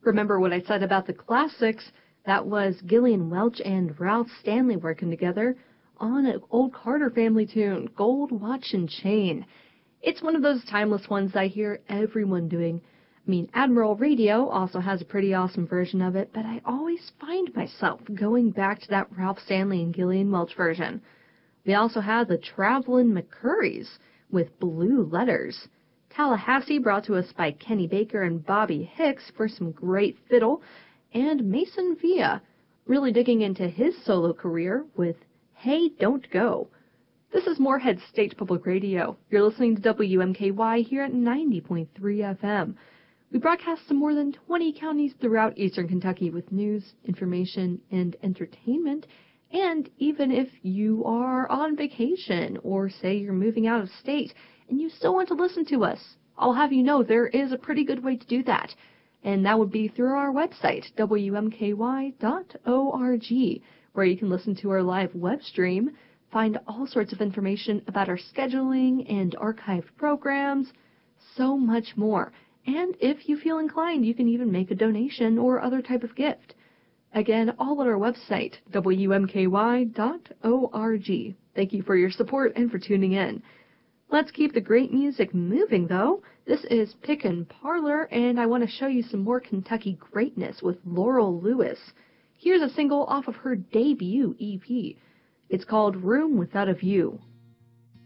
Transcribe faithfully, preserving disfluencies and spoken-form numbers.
Remember what I said about the classics? That was Gillian Welch and Ralph Stanley working together on an old Carter family tune, Gold Watch and Chain. It's one of those timeless ones I hear everyone doing. I mean, Admiral Radio also has a pretty awesome version of it, but I always find myself going back to that Ralph Stanley and Gillian Welch version. We also have the Travelin' McCurries with Blue Letters. Tallahassee brought to us by Kenny Baker and Bobby Hicks for some great fiddle, and Mason Villa really digging into his solo career with Hey Don't Go. This is Moorhead State Public Radio. You're listening to W M K Y here at ninety point three F M. We broadcast to more than twenty counties throughout eastern Kentucky with news, information, and entertainment. And even if you are on vacation or say you're moving out of state and you still want to listen to us, I'll have you know there is a pretty good way to do that. And that would be through our website, W M K Y dot org, where you can listen to our live web stream, find all sorts of information about our scheduling and archived programs, so much more. And if you feel inclined, you can even make a donation or other type of gift. Again, all at our website, W M K Y dot org. Thank you for your support and for tuning in. Let's keep the great music moving, though. This is Pickin' Parlor, and I want to show you some more Kentucky greatness with Laurel Lewis. Here's a single off of her debut E P. It's called Room Without a View.